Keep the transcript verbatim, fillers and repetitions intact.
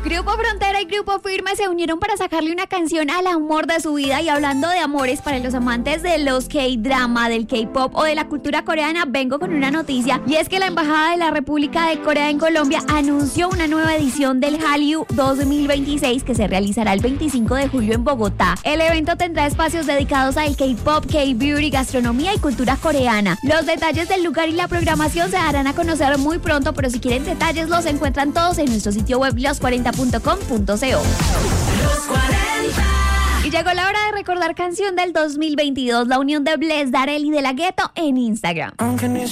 Grupo Frontera y Grupo Firme se unieron para sacarle una canción al amor de su vida. Y hablando de amores, para los amantes de los K-drama, del K-pop o de la cultura coreana, vengo con una noticia. Y es que la Embajada de la República de Corea en Colombia anunció una nueva edición del Hallyu dos mil veintiséis que se realizará el veinticinco de julio en Bogotá. El evento tendrá espacios dedicados al K-pop, K-beauty, gastronomía y cultura coreana. Los detalles del lugar y la programación se darán a conocer muy pronto, pero si quieren detalles los encuentran todos en nuestro sitio web los cuarenta punto com punto co. Los cuarenta. Y llegó la hora de recordar canción del dos mil veintidós, la unión de Bless, Darel y De La Ghetto en Instagram. Aunque ni